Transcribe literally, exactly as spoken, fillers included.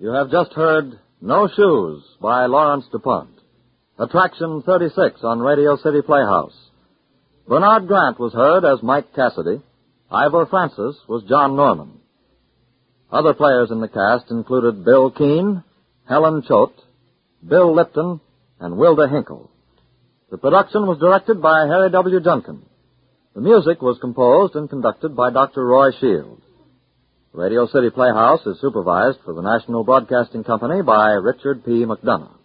You have just heard No Shoes by Lawrence DuPont. Attraction thirty-six on Radio City Playhouse. Bernard Grant was heard as Mike Cassidy. Ivor Francis was John Norman. Other players in the cast included Bill Keane, Helen Choate, Bill Lipton, and Wilda Hinkle. The production was directed by Harry W. Junkin. The music was composed and conducted by Doctor Roy Shield. Radio City Playhouse is supervised for the National Broadcasting Company by Richard P. McDonough.